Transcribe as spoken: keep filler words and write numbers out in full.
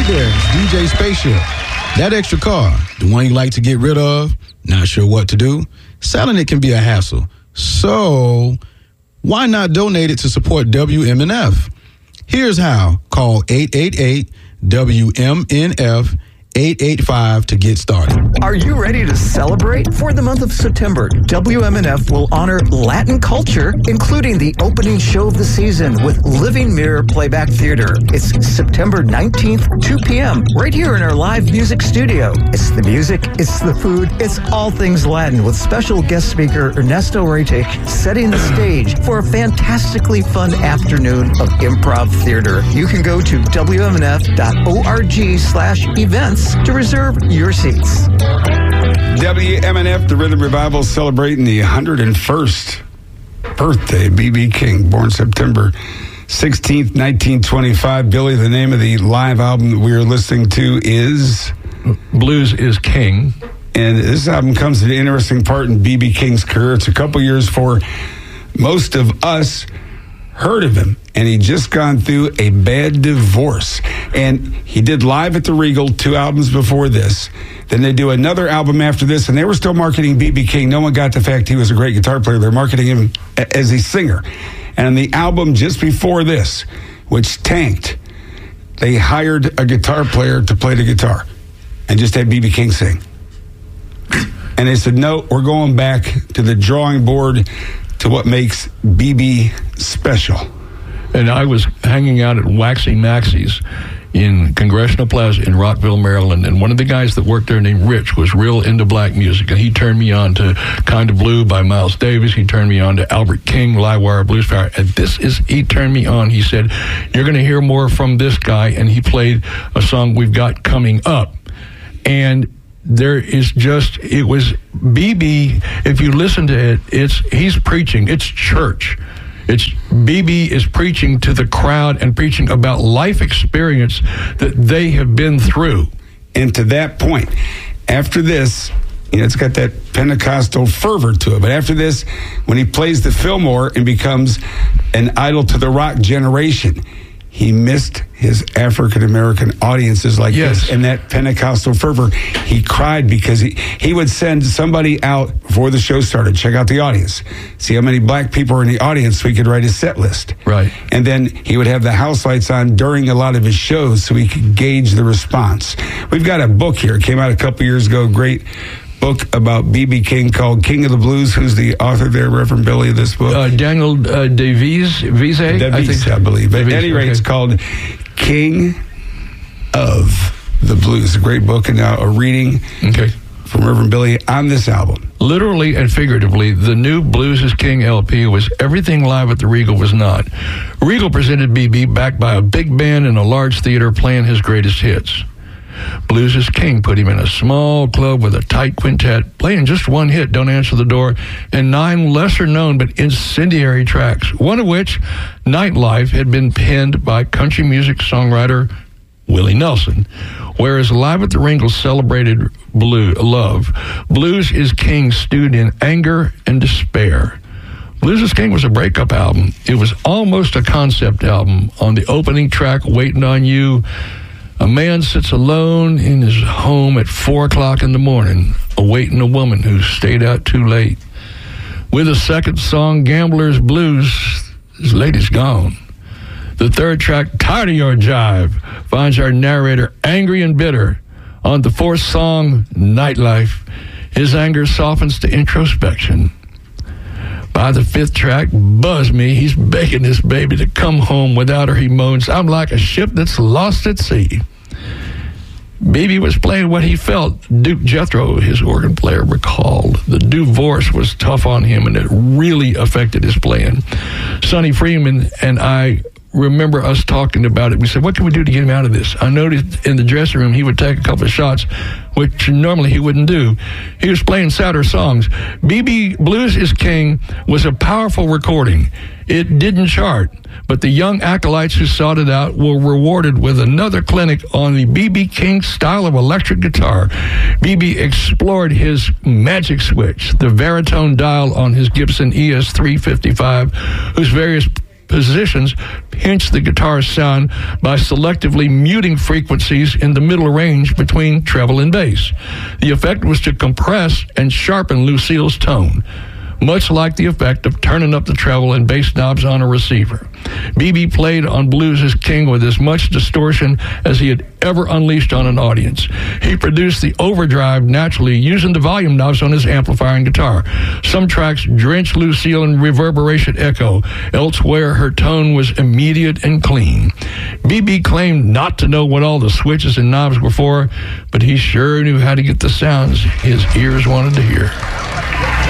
Hey there, it's D J Spaceship. That extra car, the one you like to get rid of, not sure what to do? Selling it can be a hassle. So why not donate it to support W M N F? Here's how. Call eight eight eight W M N F eight eight five to get started. Are you ready to celebrate? For the month of September, W M N F will honor Latin culture, including the opening show of the season with Living Mirror Playback Theater. It's September nineteenth, two p.m., right here in our live music studio. It's the music, it's the food, it's all things Latin, with special guest speaker Ernesto Retic setting the stage for a fantastically fun afternoon of improv theater. You can go to W M N F dot org slash events to reserve your seats. W M N F, the Rhythm Revival, celebrating the one hundred first birthday of B B. King, born September sixteenth, nineteen twenty-five. Billy, the name of the live album that we are listening to is? Blues is King. And this album comes at an interesting part in B B. King's career. It's a couple years for most of us heard of him, and he just gone through a bad divorce. And he did Live at the Regal two albums before this. Then they do another album after this, and they were still marketing B B. King. No one got the fact he was a great guitar player. They're marketing him as a singer. And on the album just before this, which tanked, they hired a guitar player to play the guitar and just had B B. King sing. And they said, no, we're going back to the drawing board, to what makes B B special. And I was hanging out at Waxy Maxie's in Congressional Plaza in Rockville, Maryland, and one of the guys that worked there named Rich was real into black music, and he turned me on to Kind of Blue by Miles Davis. He turned me on to Albert King, Live Wire Blues Fire, and this is, he turned me on. He said, you're going to hear more from this guy, and he played a song we've got coming up. And there is just, it was B B, if you listen to it, it's he's preaching, it's church. It's B B is preaching to the crowd and preaching about life experience that they have been through. And to that point, after this, you know, it's got that Pentecostal fervor to it. But after this, when he plays the Fillmore and becomes an idol to the rock generation, he missed his African-American audiences like yes. this. And that Pentecostal fervor, he cried because he, he would send somebody out before the show started, check out the audience, see how many black people are in the audience so he could write his set list. Right. And then he would have the house lights on during a lot of his shows so he could gauge the response. We've got a book here. It came out a couple years ago, great book about B B. King called King of the Blues. Who's the author there, Reverend Billy, of this book? Uh, Daniel uh, Davies, Vise, I, think, I believe. But Davies, at any rate, okay. It's called King of the Blues. A great book, and now a reading okay. from Reverend Billy on this album. Literally and figuratively, the new Blues is King L P was everything Live at the Regal was not. Regal presented B B backed by a big band in a large theater playing his greatest hits. Blues is King put him in a small club with a tight quintet, playing just one hit, Don't Answer the Door, and nine lesser-known but incendiary tracks, one of which, Nightlife, had been penned by country music songwriter Willie Nelson. Whereas Live at the Regal celebrated blue, love, Blues is King stewed in anger and despair. Blues is King was a breakup album. It was almost a concept album. On the opening track, Waiting on You, a man sits alone in his home at four o'clock in the morning, awaiting a woman who stayed out too late. With a second song, Gambler's Blues, his lady's gone. The third track, Tired of Your Jive, finds our narrator angry and bitter. On the fourth song, Nightlife, his anger softens to introspection. By the fifth track, Buzz Me, he's begging this baby to come home. Without her, he moans, I'm like a ship that's lost at sea. B B was playing what he felt. Duke Jethro, his organ player, recalled. The divorce was tough on him, and it really affected his playing. Sonny Freeman and I remember us talking about it. We said, what can we do to get him out of this? I noticed in the dressing room he would take a couple of shots, which normally he wouldn't do. He was playing sadder songs. B B Blues is King was a powerful recording. It didn't chart, but the young acolytes who sought it out were rewarded with another clinic on the B B King style of electric guitar. B B explored his magic switch, the Veritone dial on his Gibson E S three fifty-five, whose various positions pinch the guitar's sound by selectively muting frequencies in the middle range between treble and bass. The effect was to compress and sharpen Lucille's tone, much like the effect of turning up the treble and bass knobs on a receiver. B B played on Blues is King with as much distortion as he had ever unleashed on an audience. He produced the overdrive naturally using the volume knobs on his amplifier and guitar. Some tracks drenched Lucille in reverberation echo. Elsewhere, her tone was immediate and clean. B B claimed not to know what all the switches and knobs were for, but he sure knew how to get the sounds his ears wanted to hear.